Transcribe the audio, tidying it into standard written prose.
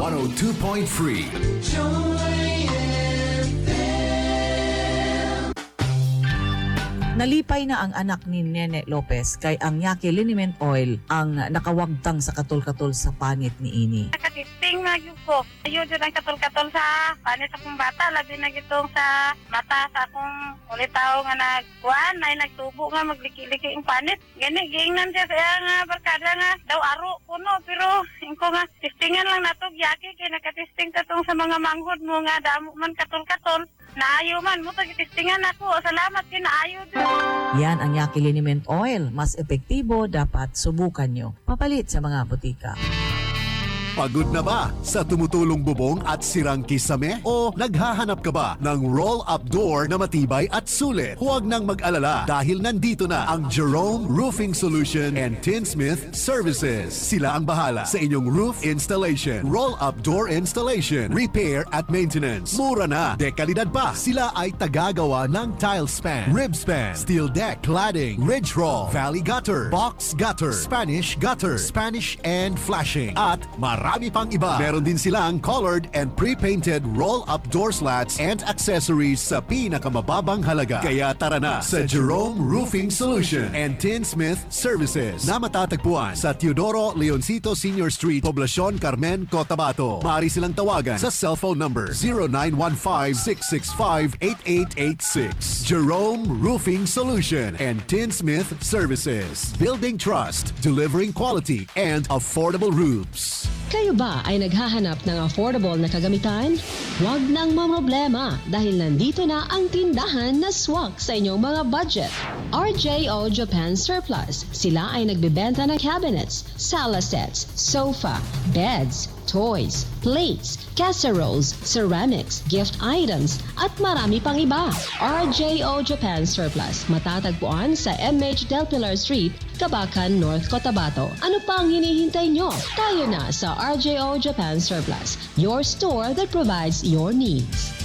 102.3. Nalipay na ang anak ni Nene Lopez kay ang Yaki Liniment Oil ang nakawagtang sa katol-katol sa panit ni Ini. Nakatisting na yun ko. Ayun yun ang katol-katol sa panit akong bata. Labi na gitong sa mata sa akong ulitaw nga nagkuhan ay nagtubo nga magliki-liki ang panit. Gani, giingnan siya kaya nga barkada nga daw aro kuno. Pero ko nga tistingan lang natog Yaki kay nakatisting katong sa mga manghod mo nga damo man katol-katol. Naayo man mo tagitistingan ako. Salamat kay naayo din. Yan ang Yaki Liniment Oil. Mas epektibo, dapat subukan nyo. Papalit sa mga butika. Pagod na ba sa tumutulong bubong at sirang kisame? O naghahanap ka ba ng roll-up door na matibay at sulit? Huwag nang mag-alala dahil nandito na ang Jerome Roofing Solution and Tinsmith Services. Sila ang bahala sa inyong roof installation, roll-up door installation, repair at maintenance. Mura na, dekalidad pa. Sila ay tagagawa ng tile span, rib span, steel deck, cladding, ridge roll, valley gutter, box gutter, Spanish and flashing, at marami pang iba. Meron din silang colored and pre-painted roll-up door slats and accessories sa pinakamababang halaga. Kaya tara na sa Jerome Roofing Solution and Tinsmith Services na matatagpuan sa Teodoro Leoncito Senior Street, Poblacion, Carmen, Cotabato. Maaari silang tawagan sa cellphone number 0915-665-8886. Jerome Roofing Solution and Tinsmith Services. Building trust, delivering quality and affordable roofs. Kayo ba ay naghahanap ng affordable na kagamitan? Huwag nang mamroblema dahil nandito na ang tindahan na swak sa inyong mga budget. RJO Japan Surplus. Sila ay nagbebenta ng cabinets, sala sets, sofa, beds, toys, plates, casseroles, ceramics, gift items, at marami pang iba. RJO Japan Surplus. Matatagpuan sa MH Del Pilar Street, Cabacan, North Cotabato. Ano pa ang hinihintay nyo? Tayo na sa RJO Japan Surplus, your store that provides your needs.